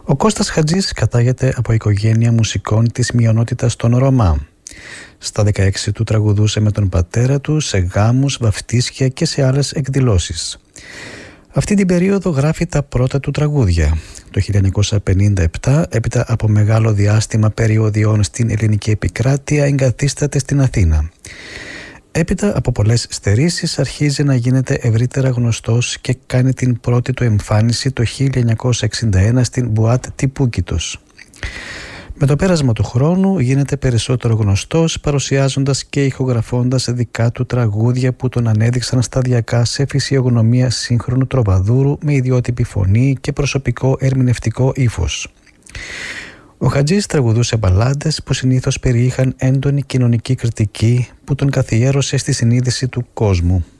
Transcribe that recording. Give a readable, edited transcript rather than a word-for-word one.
Ο Κώστας Χατζής κατάγεται από οικογένεια μουσικών της μειονότητας των Ρωμά. Στα 16 του τραγουδούσε με τον πατέρα του σε γάμους, βαφτίσια και σε άλλες εκδηλώσεις. Αυτή την περίοδο γράφει τα πρώτα του τραγούδια. Το 1957, έπειτα από μεγάλο διάστημα περιοδιών στην ελληνική επικράτεια, εγκαθίσταται στην Αθήνα. Έπειτα από πολλές στερήσεις αρχίζει να γίνεται ευρύτερα γνωστός και κάνει την πρώτη του εμφάνιση το 1961 στην Μπουάτ Τιπούκητος. Με το πέρασμα του χρόνου γίνεται περισσότερο γνωστός, παρουσιάζοντας και ηχογραφώντας δικά του τραγούδια που τον ανέδειξαν σταδιακά σε φυσιογνωμία σύγχρονου τροβαδούρου με ιδιότυπη φωνή και προσωπικό ερμηνευτικό ύφος. Ο Χατζής τραγουδούσε μπαλάντες που συνήθως περιείχαν έντονη κοινωνική κριτική που τον καθιέρωσε στη συνείδηση του κόσμου.